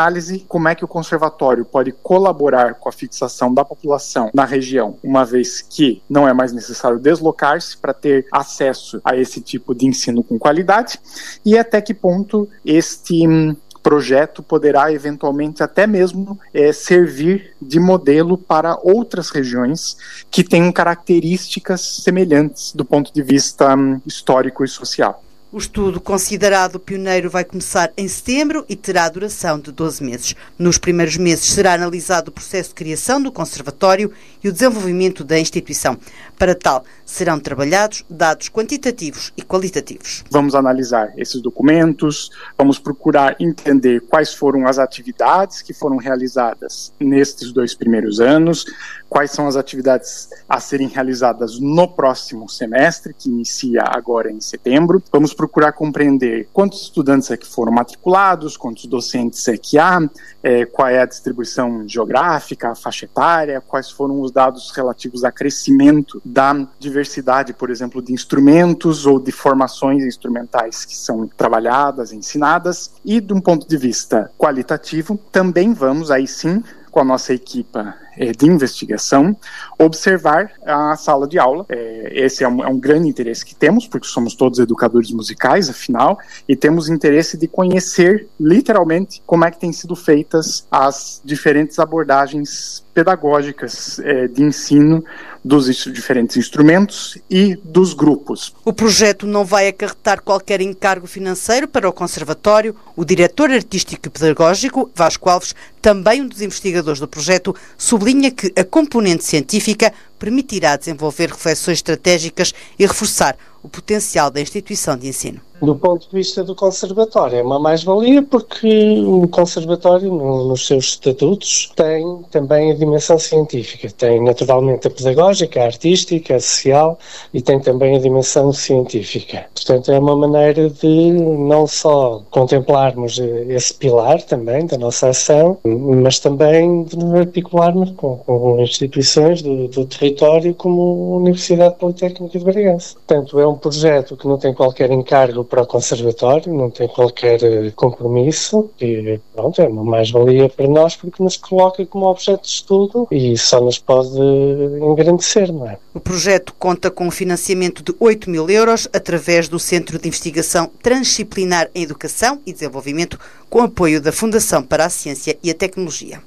análise, como é que o conservatório pode colaborar com a fixação da população na região, uma vez que não é mais necessário deslocar-se para ter acesso a esse tipo de ensino com qualidade, e até que ponto este projeto poderá eventualmente até mesmo servir de modelo para outras regiões que tenham características semelhantes do ponto de vista histórico e social. O estudo, considerado pioneiro, vai começar em setembro e terá duração de 12 meses. Nos primeiros meses será analisado o processo de criação do conservatório e o desenvolvimento da instituição. Para tal, serão trabalhados dados quantitativos e qualitativos. Vamos analisar esses documentos, vamos procurar entender quais foram as atividades que foram realizadas nestes 2 primeiros anos, quais são as atividades a serem realizadas no próximo semestre, que inicia agora em setembro. Vamos procurar compreender quantos estudantes é que foram matriculados, quantos docentes é que há, qual é a distribuição geográfica, a faixa etária, quais foram os dados relativos a crescimento da diversidade, por exemplo, de instrumentos ou de formações instrumentais que são trabalhadas, ensinadas. E, de um ponto de vista qualitativo, também vamos, aí sim, com a nossa equipa de investigação, observar a sala de aula. Esse é um grande interesse que temos, porque somos todos educadores musicais, afinal, e temos interesse de conhecer, literalmente, como é que têm sido feitas as diferentes abordagens pedagógicas de ensino dos diferentes instrumentos e dos grupos. O projeto não vai acarretar qualquer encargo financeiro para o Conservatório. O diretor artístico e pedagógico, Vasco Alves, também um dos investigadores do projeto, sublinha que a componente científica permitirá desenvolver reflexões estratégicas e reforçar o potencial da instituição de ensino. Do ponto de vista do conservatório, é uma mais-valia porque o conservatório, nos seus estatutos, tem também a dimensão científica. Tem, naturalmente, a pedagógica, a artística, a social e tem também a dimensão científica. Portanto, é uma maneira de não só contemplarmos esse pilar também da nossa ação, mas também de nos articularmos com instituições do território como a Universidade Politécnica de Bragança. Portanto, é um projeto que não tem qualquer encargo para o conservatório, não tem qualquer compromisso e pronto, é uma mais-valia para nós porque nos coloca como objeto de estudo e só nos pode engrandecer, não é? O projeto conta com um financiamento de 8 mil euros através do Centro de Investigação Transdisciplinar em Educação e Desenvolvimento, com apoio da Fundação para a Ciência e a Tecnologia.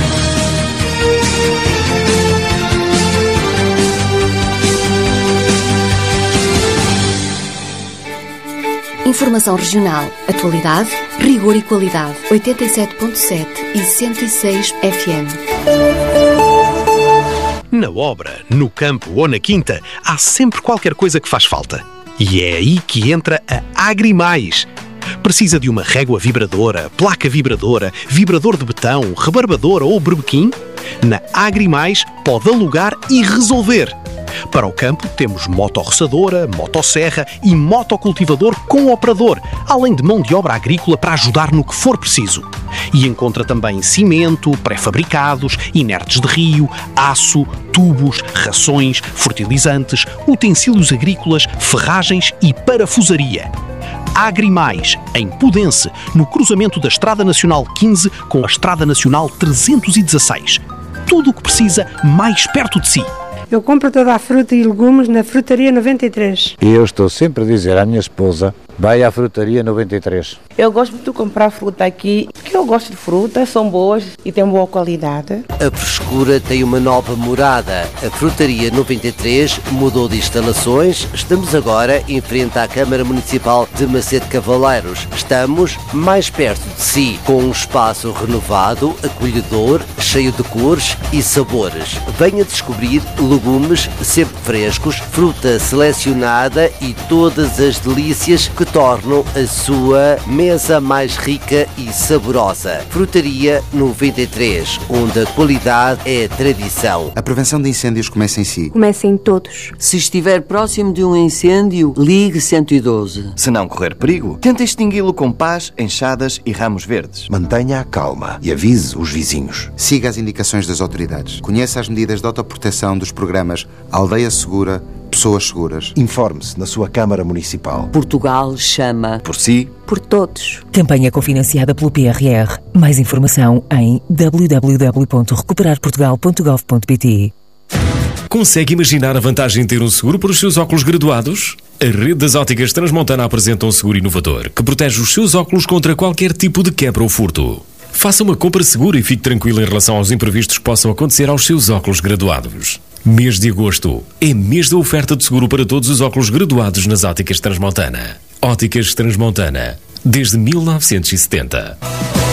Informação regional, atualidade, rigor e qualidade. 87.7 e 106 FM. Na obra, no campo ou na quinta, há sempre qualquer coisa que faz falta. E é aí que entra a Agrimais. Precisa de uma régua vibradora, placa vibradora, vibrador de betão, rebarbadora ou berbequim? Na Agrimais pode alugar e resolver. Para o campo temos motorroçadora, motosserra e motocultivador com operador, além de mão de obra agrícola para ajudar no que for preciso. E encontra também cimento, pré-fabricados, inertes de rio, aço, tubos, rações, fertilizantes, utensílios agrícolas, ferragens e parafusaria. Agrimais, em Pudense, no cruzamento da Estrada Nacional 15 com a Estrada Nacional 316. Tudo o que precisa mais perto de si. Eu compro toda a fruta e legumes na Frutaria 93. E eu estou sempre a dizer à minha esposa, vai à Frutaria 93. Eu gosto de comprar fruta aqui, porque eu gosto de frutas, são boas e têm boa qualidade. A frescura tem uma nova morada. A Frutaria 93 mudou de instalações. Estamos agora em frente à Câmara Municipal de Macedo Cavaleiros. Estamos mais perto de si, com um espaço renovado, acolhedor, cheio de cores e sabores. Venha descobrir legumes sempre frescos, fruta selecionada e todas as delícias que tornam a sua mesa mais rica e saborosa. Frutaria 93, onde a qualidade é tradição. A prevenção de incêndios começa em si. Começa em todos. Se estiver próximo de um incêndio, ligue 112. Se não correr perigo, tente extingui-lo com pás, enxadas e ramos verdes. Mantenha a calma e avise os vizinhos. Siga as indicações das autoridades. Conheça as medidas de autoproteção dos programas Aldeia Segura Pessoas seguras. Informe-se na sua Câmara Municipal. Portugal chama. Por si. Por todos. Campanha cofinanciada pelo PRR. Mais informação em www.recuperarportugal.gov.pt. Consegue imaginar a vantagem de ter um seguro para os seus óculos graduados? A rede das óticas Transmontana apresenta um seguro inovador que protege os seus óculos contra qualquer tipo de quebra ou furto. Faça uma compra segura e fique tranquilo em relação aos imprevistos que possam acontecer aos seus óculos graduados. Mês de agosto é mês da oferta de seguro para todos os óculos graduados nas óticas Transmontana. Óticas Transmontana, desde 1970.